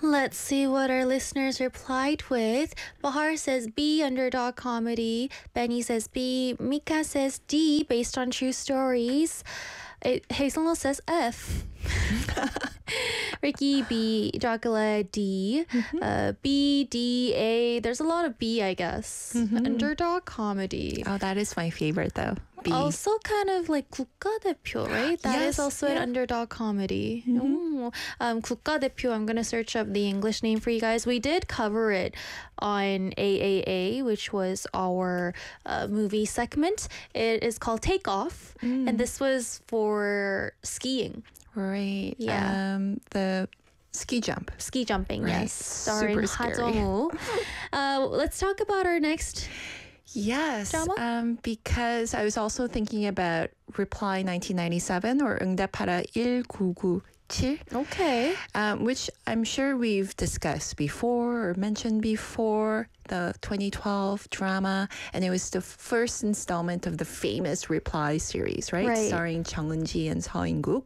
Let's see what our listeners replied with. Bahar says B, underdog comedy. Benny says B. Mika says D, based on true stories. Hazelnut says F. Ricky B, Dracula D, B, D, A. There's a lot of B, I guess. Underdog comedy. Oh, that is my favorite though. B. Also kind of like 국가대표, right? That is Yes, also an underdog comedy. 국가대표, I'm going to search up the English name for you guys. We did cover it on AAA, which was our movie segment. It is called Take Off, and this was for skiing. Right. Yeah. The ski jump. Ski jumping, Right. yes. Starring Super scary. Ha Jung-woo. Let's talk about our next Yes. drama? Because I was also thinking about Reply 1997 or 응답하라 1997. Okay. Which I'm sure we've discussed before or mentioned before, the 2012 drama, and it was the first installment of the famous Reply series, right? Right. Starring Chung Eun-ji and Seo In-guk.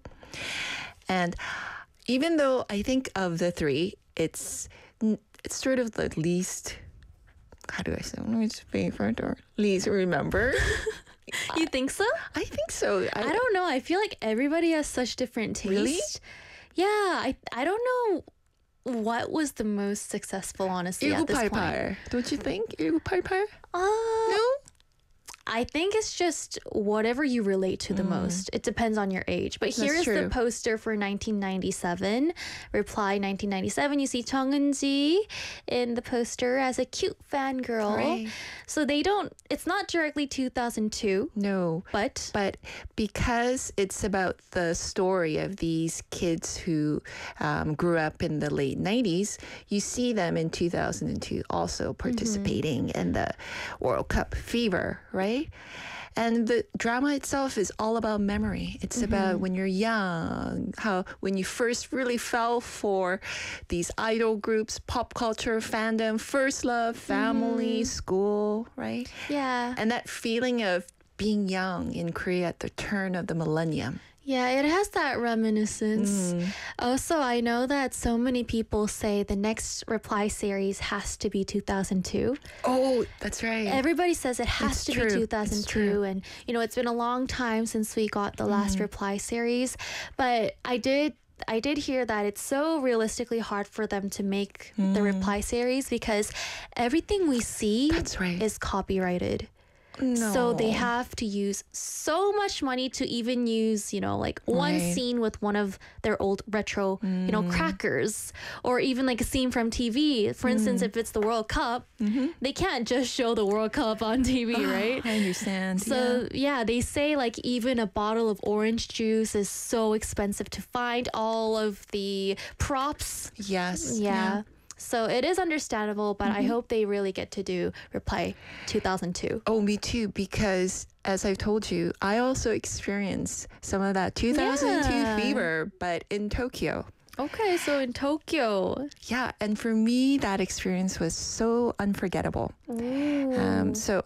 And even though I think of the three, it's sort of the least, how do I say, which favorite or least remember? You think so? I think so. I don't know. I feel like everybody has such different taste. Really? Yeah, I don't know what was the most successful, honestly, at this point. 1988. Don't you think? 1988? No? No? I think it's just whatever you relate to the most. It depends on your age. But here is the true. poster for 1997. Reply 1997. You see Chung Eun-ji in the poster as a cute fangirl. Right. So it's not directly 2002, No. but But because it's about the story of these kids who grew up in the late 90s, you see them in 2002 also participating in the World Cup fever, right? And the drama itself is all about memory. It's about when you're young, how when you first really fell for these idol groups, pop culture, fandom, first love, family, school, right? yeah. And that feeling of being young in Korea at the turn of the millennium. Yeah, it has that reminiscence. Also, I know that so many people say the next Reply series has to be 2002. Oh, that's right. Everybody says it has It's to true. be It's 2002. true. And, it's been a long time since we got the last Reply series. But I did hear that it's so realistically hard for them to make the Reply series because everything we see That's right. is copyrighted. No. So they have to use so much money to even use, like one Right. scene with one of their old retro, crackers, or even like a scene from TV. For instance, if it's the World Cup, they can't just show the World Cup on TV, right? I understand. So yeah, they say like even a bottle of orange juice is so expensive to find. All of the props. Yes. Yeah. So it is understandable, but I hope they really get to do Reply 2002. Oh, me too, because as I've told you, I also experienced some of that 2002 Yeah. fever, but in Tokyo. Okay, so in Tokyo. Yeah, and for me, that experience was so unforgettable. So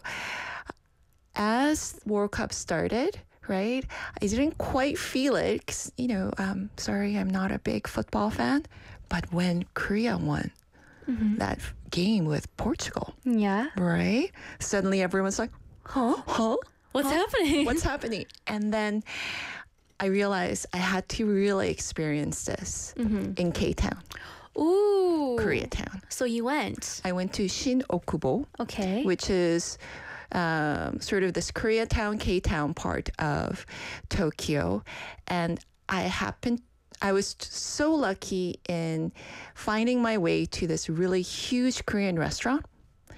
as World Cup started, right, I didn't quite feel it 'cause, sorry, I'm not a big football fan, but when Korea won that game with Portugal, Yeah. right, suddenly everyone's like, huh? What's happening? What's happening? And then I realized I had to really experience this in K-Town, Ooh. Koreatown. So you went. I went to Shin-Okubo, Okay. which is sort of this Koreatown, K-Town part of Tokyo. And I was so lucky in finding my way to this really huge Korean restaurant.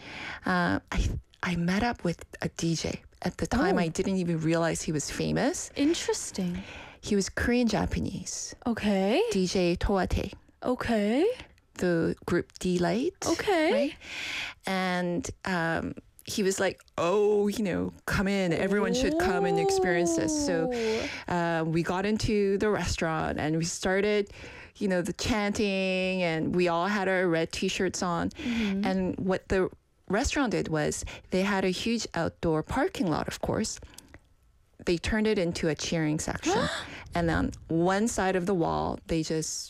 I met up with a DJ. At the time, Oh. I didn't even realize he was famous. Interesting. He was Korean Japanese. Okay. DJ Toate, Okay. the group D-Light. Okay. Right? And he was like, come in. Everyone should come and experience this. So we got into the restaurant and we started, the chanting, and we all had our red T-shirts on. And what the restaurant did was they had a huge outdoor parking lot, of course. They turned it into a cheering section. And on one side of the wall, they just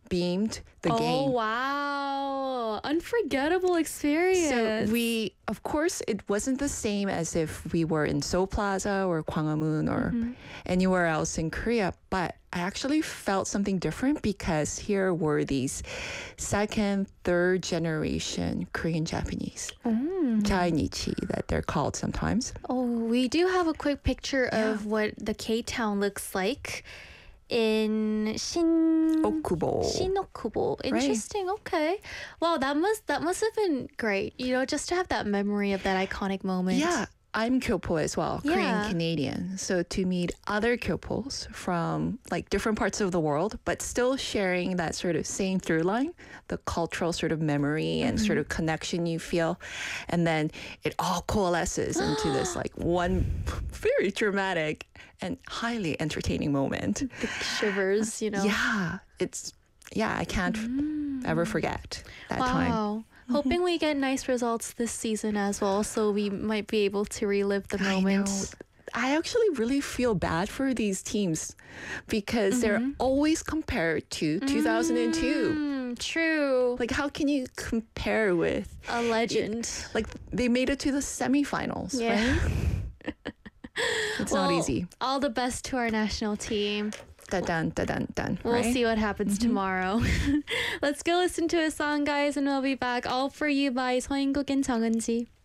beamed the Oh, game. wow. Unforgettable experience. So we, of course, it wasn't the same as if we were in Seoul Plaza or Gwanghwamun or anywhere else in Korea, but I actually felt something different because here were these second, third generation Korean Japanese, Chainichi that they're called sometimes. Oh, we do have a quick picture of what the K-Town looks like in Okubo. Shinokubo. Interesting. Okay. Wow, that must have been great. You know, just to have that memory of that iconic moment. Yeah, I'm Kyopo as well, Yeah. Korean Canadian. So to meet other Kyopos from like different parts of the world, but still sharing that sort of same through line, the cultural sort of memory and sort of connection you feel. And then it all coalesces into this like one very dramatic and highly entertaining moment. The shivers, you know. Yeah, I can't ever forget that time. Wow. Hoping we get nice results this season as well, so we might be able to relive the moment. I actually really feel bad for these teams because they're always compared to 2002. True. Like, how can you compare with A legend. like they made it to the semifinals, Yeah. right? It's not Well, easy. All the best to our national team. Dun, dun, dun, dun, We'll right? see what happens tomorrow. Let's go listen to a song, guys, and we'll be back. All for You by 서인국 and 정은지.